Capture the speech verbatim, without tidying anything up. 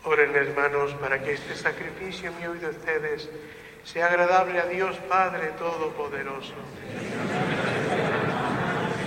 Oren, hermanos, para que este sacrificio mío y de ustedes sea agradable a Dios Padre Todopoderoso.